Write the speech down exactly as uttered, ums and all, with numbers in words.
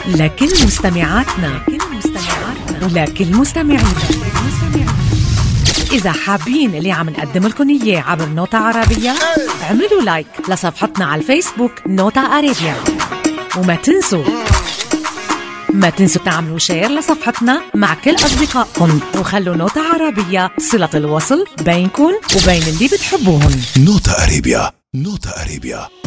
لكل مستمعاتنا ولكل مستمعينا. إذا حابين اللي عم نقدم لكم إياه عبر نوتا عربية، اعملوا لايك لصفحتنا على الفيسبوك نوتا عربية، وما تنسوا ما تنسوا تعملوا شير لصفحتنا مع كل أصدقائكم، وخلوا نوتا عربية صلة الوصل بينكم وبين اللي بتحبوهم. نوتا عربية، نوتا عربية.